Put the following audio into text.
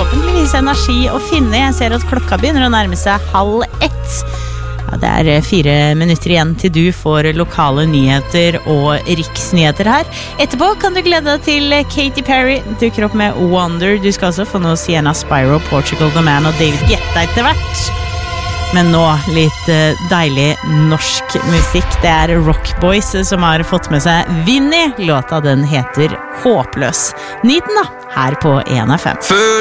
forhåpentligvis energi å finne. Jeg ser at klokka begynner å nærme seg 12:30. Ja, det er 4 minutter igjen til du får lokale nyheter og riksnyheter her. Etterpå kan du glede deg til Katy Perry dukker opp med Wonder. Du skal også få noe Sienna Spyro, Portugal The Man og David Guetta etter hvert. Men nå litt deilig norsk musikk. Det er Rock Boys som har fått med seg Vinny. Låta den heter Håpløs. Nyt den da, her på 1FM.